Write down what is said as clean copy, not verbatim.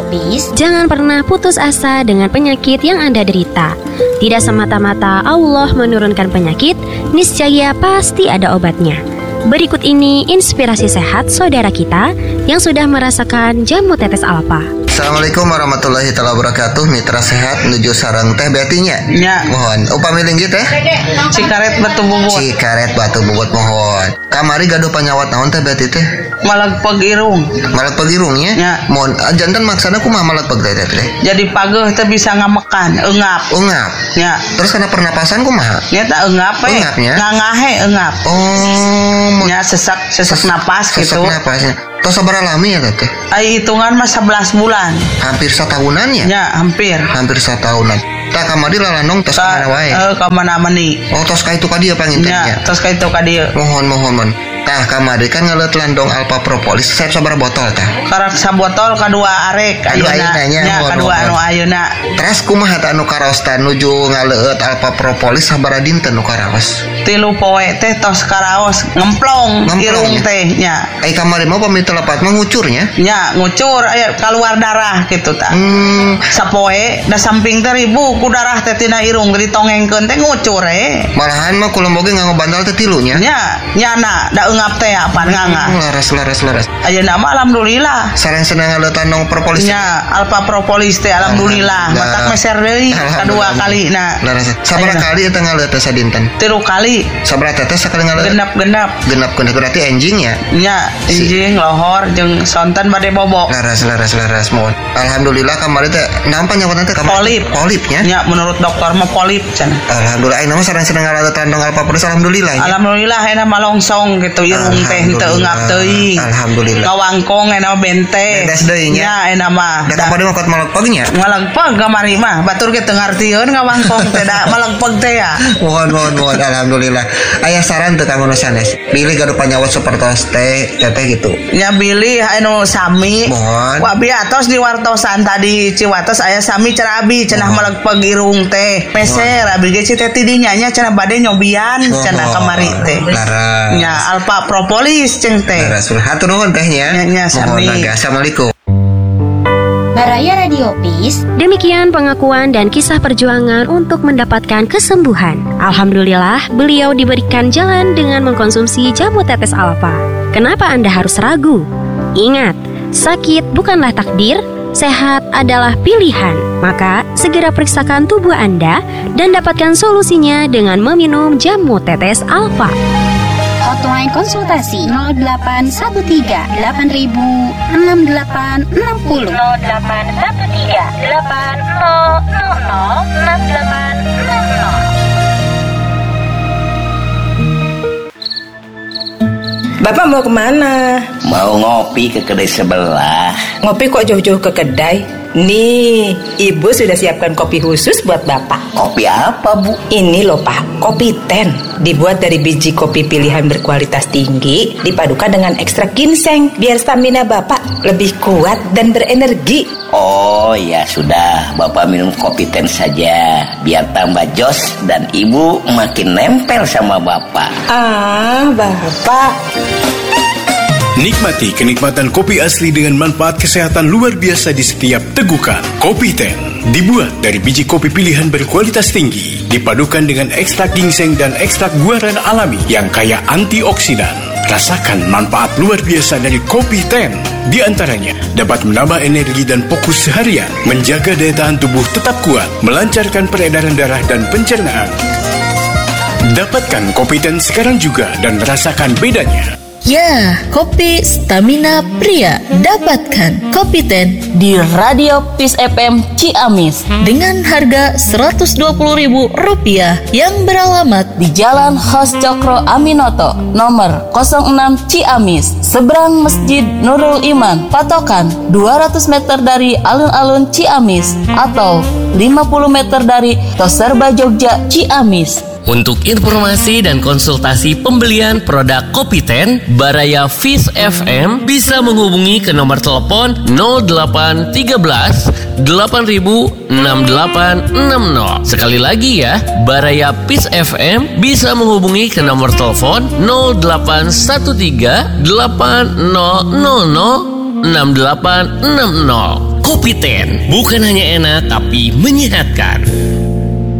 Radio Peace, jangan pernah putus asa dengan penyakit yang Anda derita. Tidak semata-mata Allah menurunkan penyakit, niscaya pasti ada obatnya. Berikut ini inspirasi sehat saudara kita yang sudah merasakan jamu tetes alfa. Assalamualaikum warahmatullahi wabarakatuh. Mitra sehat menuju sarang teh betinya. Ya. Mohon upami linggih teh. Cikaret batu bubut. Cikaret batu bubut mohon. Kamari gaduh panyawat naon teh beti teh? Malag pegirung. Malag pegirungnya? Ya. Mohon jantan maksana kumaha malag peg teh teh? Jadi pageuh teh bisa ngamekan, eungap. Ungap. Ya. Terus kana pernapasan kumaha? Nya teh eungap we. Eungapnya? Ngangahe eungap. Oh, Ya sesak napas sesak gitu. napasnya. Tos sabaraha lami ya teh? Ai hitungan mah 11 bulan. Hampir satahunan ya? Ya, hampir. Hampir satahunan. Tak kamari lalanong tos ka mana wae? Ka mana mani. Oh, tos ka itu ka dieu pangintennya. Ya, tos ka itu ka dieu. Mohon. Tah kamari kan ngeuleut landong alpha propolis saya sabaraha botol tah? Karak sabotol kadua arek ayeuna. Ya, kadua anu ayeuna. Terus kumaha tah anu karosta nuju ngaleut alpha propolis sabaraha dinten nu karaos? 3 poe teh tos karaos ngemplong irung teh nya. Kamari mah pami telepat mah ngucurnya? Nya ngucur aya keluar darah gitu tah. Sapoe da samping teh ribu ku darah teh tina irung ditongengkeun teh ngucur Malahan mah kula boge nganggo bantal teh 3 nya. Nya nyana da eungap teh apa nganga. Laras. Ayeuna mah alhamdulillah. Sareng seneng ngaleut landong propolis. Nya alpha propolis teh alhamdulillah. Matak meser deui kadua kalina. Laras. Sabaraha kali eta ngaleut teh sadinten? 3 kali. Sabaraha tetes sakali ngaleut? Genep Berarti enjing ya? Nya enjing lohor jeung sonten bade bobo. Laras mohon. Alhamdulillah kamari teh nampa nyawatna teh kamari. Polipnya? Nya menurut dokter mah polip cenah. Alhamdulillah ayeuna mah sareng ngaleut landong alpha propolis alhamdulillah. Alhamdulillah ayeuna mah longsong gitu irung teh henteu eungap teuing. Alhamdulillah. Kawangkong ayeuna bente. Betes deui nya. Nya ayeuna mah. Da kapade mah kot malegpeg nya. Malegpeg kamari mah batur ge teu ngartieun ngawangkong teh da malegpeg teh ya. Mohon alhamdulillah. Aya saran teu kanggo nu sanes. Pilih gaduh panyawat sapertos teh gitu. Nya bilih anu sami. Mohon. Wa biatos di wartosan tadi Ciwatos aya sami cenah abi cenah malegpeg irung teh. Peser abi ge teh tidinya nya cenah bade nyobian cenah kamari teh. Laras. Nya alpha propolis ceng teh. Laras. Hatur nuhun teh nya. Nya sami. Assalamualaikum. Baraya Radio Peace. Demikian pengakuan dan kisah perjuangan untuk mendapatkan kesembuhan. Alhamdulillah, beliau diberikan jalan dengan mengkonsumsi jamu tetes alfa. Kenapa Anda harus ragu? Ingat, sakit bukanlah takdir, sehat adalah pilihan. Maka, segera periksakan tubuh Anda dan dapatkan solusinya dengan meminum jamu tetes alfa. Hotline konsultasi 0813 8000 6860 0813 8000 6860. Bapak mau kemana? Mau ngopi ke kedai sebelah. Ngopi kok jauh-jauh ke kedai? Nih, Ibu sudah siapkan kopi khusus buat Bapak. Kopi apa, Bu? Ini loh Pak, kopi ten. Dibuat dari biji kopi pilihan berkualitas tinggi, dipadukan dengan ekstrak ginseng, biar stamina Bapak lebih kuat dan berenergi. Oh ya sudah, Bapak minum kopi ten saja, biar tambah jos dan Ibu makin nempel sama Bapak. Ah, Bapak. Nikmati kenikmatan kopi asli dengan manfaat kesehatan luar biasa di setiap tegukan. Kopi Ten dibuat dari biji kopi pilihan berkualitas tinggi, dipadukan dengan ekstrak ginseng dan ekstrak guaran alami yang kaya antioksidan. Rasakan manfaat luar biasa dari Kopi Ten. Di antaranya dapat menambah energi dan fokus seharian, menjaga daya tahan tubuh tetap kuat, melancarkan peredaran darah dan pencernaan. Dapatkan Kopi Ten sekarang juga dan rasakan bedanya. Ya, kopi stamina pria. Dapatkan Kopi Ten di Radio Peace FM Ciamis dengan harga Rp120.000 yang beralamat di Jalan Hos Cokro Aminoto, nomor 06 Ciamis, seberang Masjid Nurul Iman, patokan 200 meter dari alun-alun Ciamis atau 50 meter dari Toserba Jogja Ciamis. Untuk informasi dan konsultasi pembelian produk Kopi Ten Baraya Peace FM bisa menghubungi ke nomor telepon 0813 8000 6860. Sekali lagi ya, Baraya Peace FM bisa menghubungi ke nomor telepon 0813 8000 6860. Kopi 10 bukan hanya enak tapi menyehatkan.